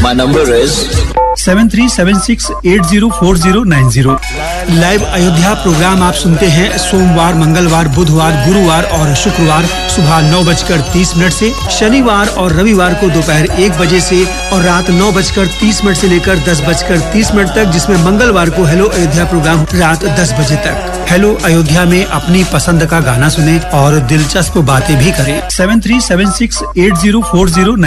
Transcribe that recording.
My number is 7376804090। Live Ayodhya programme आप सुनते हैं सोमवार, मंगलवार, बुधवार, गुरुवार और शुक्रवार सुबह 9:30 से, शनिवार और रविवार को दोपहर 1 बजे से और रात 9:30 से लेकर 10:30 तक, जिसमें मंगलवार को हेलो अयोध्या प्रोग्राम रात 10 बजे तक। हेलो अयोध्या में अपनी पसंद का गाना सुने और दिलचस्प बातें भी करें। 7376804090।